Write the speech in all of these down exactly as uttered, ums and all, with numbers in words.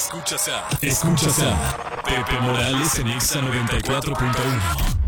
Escuchas a, escuchas a Pepe Morales en Exa noventa y cuatro punto uno.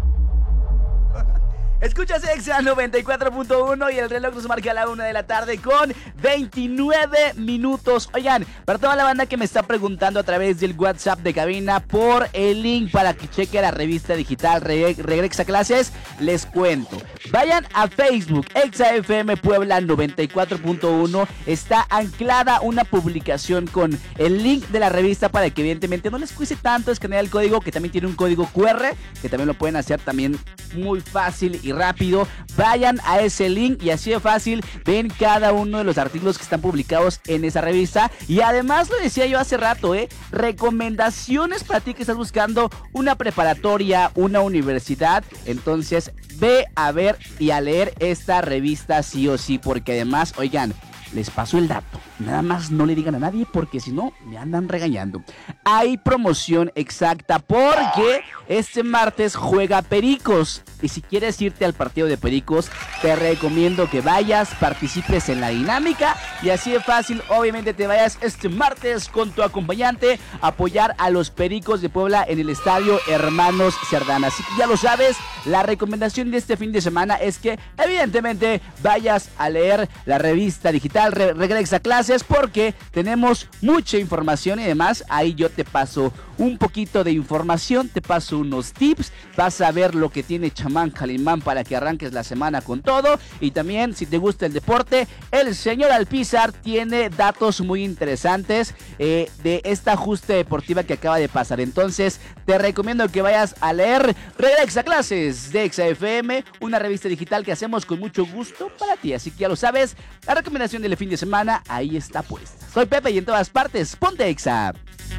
Escuchas Exa noventa y cuatro punto uno y el reloj nos marca a la una de la tarde con veintinueve minutos. Oigan, para toda la banda que me está preguntando a través del WhatsApp de cabina por el link para que cheque la revista digital Re- Regresa Clases, les cuento. Vayan a Facebook, Exa F M Puebla noventa y cuatro punto uno. Está anclada una publicación con el link de la revista para que evidentemente no les cueste tanto escanear el código, que también tiene un código Q R, que también lo pueden hacer también muy fácil y rápido. Vayan a ese link y así de fácil ven cada uno de los artículos que están publicados en esa revista. Y además, lo decía yo hace rato, eh, recomendaciones para ti que estás buscando una preparatoria, una universidad. Entonces ve a ver y a leer esta revista sí o sí, porque además, oigan, les paso el dato. Nada más no le digan a nadie porque si no me andan regañando. Hay promoción exacta porque este martes juega Pericos. Y si quieres irte al partido de Pericos, te recomiendo que vayas, participes en la dinámica y así de fácil, obviamente te vayas este martes con tu acompañante a apoyar a los Pericos de Puebla en el estadio Hermanos Cerdán. Así que ya lo sabes, la recomendación de este fin de semana es que evidentemente vayas a leer la revista digital Re- Regresa Clases, porque tenemos mucha información y demás. Ahí yo te paso un poquito de información, te paso unos tips, vas a ver lo que tiene Chamán Calimán para que arranques la semana con todo. Y también, si te gusta el deporte, el señor Alpizar tiene datos muy interesantes eh, de esta justa deportiva que acaba de pasar. Entonces te recomiendo que vayas a leer Regresa Clases de Exa F M, una revista digital que hacemos con mucho gusto para ti. Así que ya lo sabes, la recomendación del fin de semana ahí está puesta. Soy Pepe y en todas partes, ponte Exa.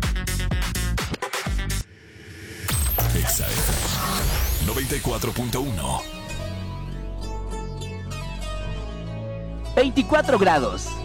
Exa F M noventa y cuatro punto uno. veinticuatro grados.